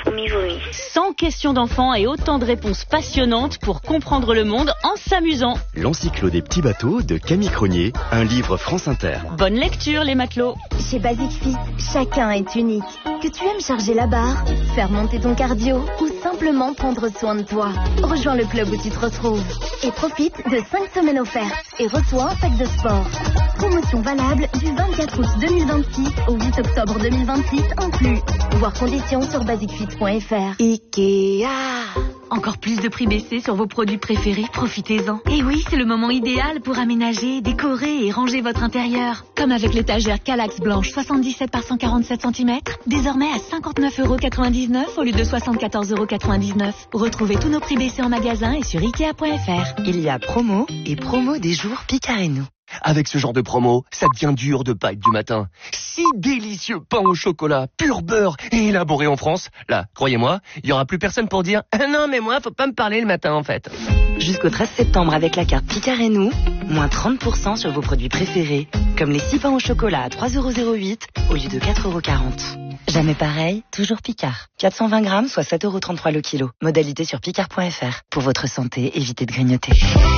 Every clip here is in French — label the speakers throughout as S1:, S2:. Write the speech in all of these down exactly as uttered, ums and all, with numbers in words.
S1: Comivry.
S2: cent questions d'enfants et autant de réponses passionnantes pour comprendre le monde en s'amusant.
S3: L'Encyclo des petits bateaux de Camille Cronier, un livre France Inter.
S2: Bonne lecture les matelots.
S4: Chez Basic Fit, chacun est unique. Que tu aimes charger la barre, faire monter ton cardio ou simplement prendre soin de toi. Rejoins le club où tu te retrouves et profite de cinq semaines offertes et reçois un sac de sport. Promotion valable du vingt-quatre août deux mille vingt-six au huit octobre deux mille vingt-six inclus. Voir conditions sur basic fit point f r.
S5: Ikea. Encore plus de prix baissés sur vos produits préférés, profitez-en. Et oui, c'est le moment idéal pour aménager, décorer et ranger votre intérieur. Comme avec l'étagère Kallax blanche soixante-dix-sept par cent quarante-sept centimètres, désormais à cinquante-neuf euros quatre-vingt-dix-neuf au lieu de soixante-quatorze euros quatre-vingt-dix-neuf. Retrouvez tous nos prix baissés en magasin et sur ikea point f r.
S6: Il y a promo et promo des jours Picarenou.
S7: Avec ce genre de promo, ça devient dur de pas être du matin. Si délicieux pain au chocolat, pur beurre et élaboré en France. Là, croyez-moi, il y aura plus personne pour dire ah non mais moi faut pas me parler le matin en fait.
S6: Jusqu'au treize septembre avec la carte Picarenou, moins trente pour cent sur vos produits préférés, comme les six pains au chocolat à trois euros zéro huit au lieu de quatre euros quarante. Jamais pareil, toujours Picard. quatre cent vingt grammes, soit sept euros trente-trois le kilo. Modalité sur picard point f r. Pour votre santé, évitez de grignoter.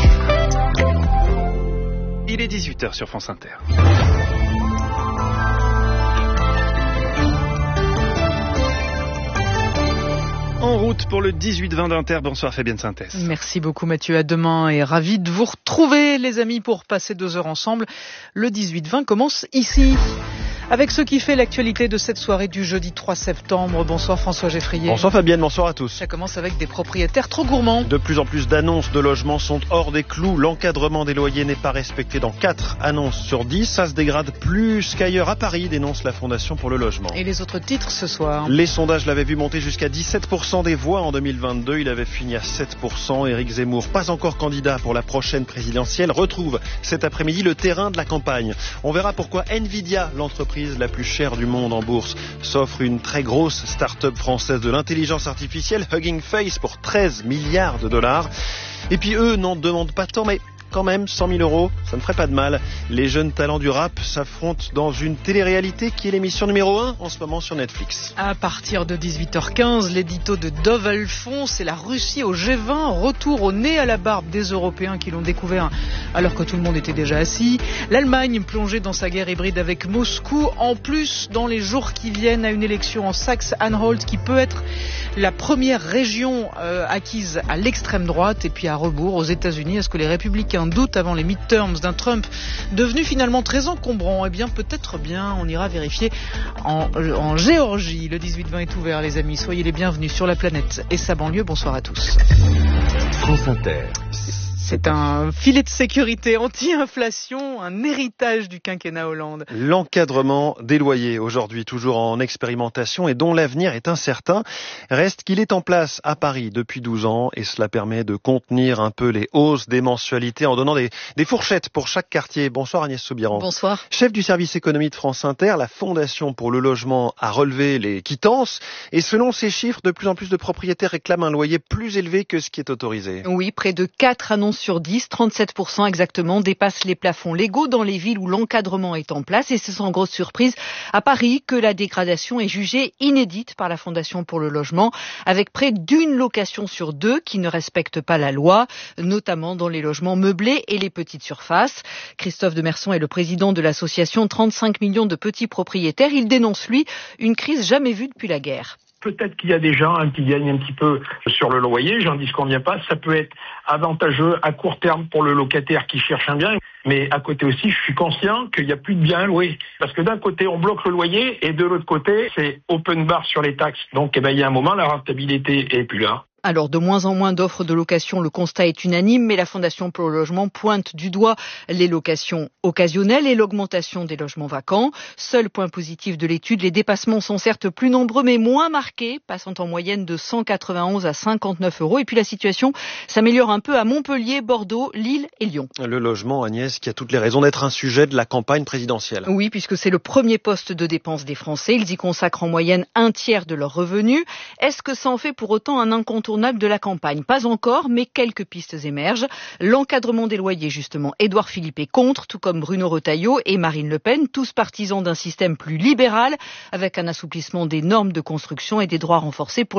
S8: Il est dix-huit heures sur France Inter. En route pour le dix-huit vingt d'Inter. Bonsoir Fabienne Synthèse.
S9: Merci beaucoup Mathieu, à demain et ravi de vous retrouver les amis pour passer deux heures ensemble. Le dix-huit vingt commence ici. Avec ce qui fait l'actualité de cette soirée du jeudi trois septembre. Bonsoir François Geffrier.
S10: Bonsoir Fabienne, bonsoir à tous.
S9: Ça commence avec des propriétaires trop gourmands.
S10: De plus en plus d'annonces de logements sont hors des clous. L'encadrement des loyers n'est pas respecté dans quatre annonces sur dix. Ça se dégrade plus qu'ailleurs à Paris, dénonce la Fondation pour le logement.
S9: Et les autres titres ce soir?
S10: Les sondages l'avaient vu monter jusqu'à dix-sept pour cent des voix en deux mille vingt-deux. Il avait fini à sept pour cent. Éric Zemmour, pas encore candidat pour la prochaine présidentielle, retrouve cet après-midi le terrain de la campagne. On verra pourquoi Nvidia, l'entreprise la plus chère du monde en bourse, s'offre une très grosse start-up française de l'intelligence artificielle, Hugging Face, pour treize milliards de dollars. Et puis eux n'en demandent pas tant, mais quand même, cent mille euros, ça ne ferait pas de mal. Les jeunes talents du rap s'affrontent dans une télé-réalité qui est l'émission numéro un en ce moment sur Netflix.
S9: À partir de dix-huit heures quinze, l'édito de Dove Alphonse et la Russie au G vingt. Retour au nez à la barbe des Européens qui l'ont découvert alors que tout le monde était déjà assis. L'Allemagne plongée dans sa guerre hybride avec Moscou. En plus, dans les jours qui viennent, à une élection en Saxe-Anhalt qui peut être la première région euh, acquise à l'extrême droite. Et puis à rebours, aux États-Unis, est-ce que les républicains doute avant les midterms d'un Trump devenu finalement très encombrant? Eh bien, peut-être bien, on ira vérifier en, en Géorgie. Le dix-huit vingt est ouvert, les amis. Soyez les bienvenus sur la planète et sa banlieue. Bonsoir à tous.
S3: France Inter.
S9: C'est un filet de sécurité anti-inflation, un héritage du quinquennat Hollande.
S10: L'encadrement des loyers, aujourd'hui toujours en expérimentation et dont l'avenir est incertain, reste qu'il est en place à Paris depuis douze ans et cela permet de contenir un peu les hausses des mensualités en donnant des, des fourchettes pour chaque quartier. Bonsoir Agnès Soubiran.
S9: Bonsoir.
S10: Chef du service économie de France Inter, la Fondation pour le logement a relevé les quittances et selon ces chiffres, de plus en plus de propriétaires réclament un loyer plus élevé que ce qui est autorisé.
S2: Oui, près de quatre annonces sur dix, trente-sept pour cent exactement, dépassent les plafonds légaux dans les villes où l'encadrement est en place. Et c'est sans grosse surprise à Paris que la dégradation est jugée inédite par la Fondation pour le logement, avec près d'une location sur deux qui ne respecte pas la loi, notamment dans les logements meublés et les petites surfaces. Christophe Demerson est le président de l'association trente-cinq millions de petits propriétaires. Il dénonce, lui, une crise jamais vue depuis la guerre.
S11: Peut-être qu'il y a des gens hein, qui gagnent un petit peu sur le loyer, j'en disconviens pas, ça peut être avantageux à court terme pour le locataire qui cherche un bien, mais à côté aussi, je suis conscient qu'il n'y a plus de biens à louer. Parce que d'un côté, on bloque le loyer, et de l'autre côté, c'est open bar sur les taxes. Donc, eh ben, il y a un moment, la rentabilité est plus là.
S2: Alors, de moins en moins d'offres de location, le constat est unanime, mais la Fondation pour le logement pointe du doigt les locations occasionnelles et l'augmentation des logements vacants. Seul point positif de l'étude, les dépassements sont certes plus nombreux, mais moins marqués, passant en moyenne de cent quatre-vingt-onze à cinquante-neuf euros. Et puis la situation s'améliore un peu à Montpellier, Bordeaux, Lille et Lyon.
S10: Le logement, Agnès, qui a toutes les raisons d'être un sujet de la campagne présidentielle.
S2: Oui, puisque c'est le premier poste de dépense des Français. Ils y consacrent en moyenne un tiers de leurs revenus. Est-ce que ça en fait pour autant un incontournable de la campagne? Pas encore, mais quelques pistes émergent. L'encadrement des loyers, justement. Édouard Philippe est contre, tout comme Bruno Retailleau et Marine Le Pen, tous partisans d'un système plus libéral, avec un assouplissement des normes de construction et des droits renforcés pour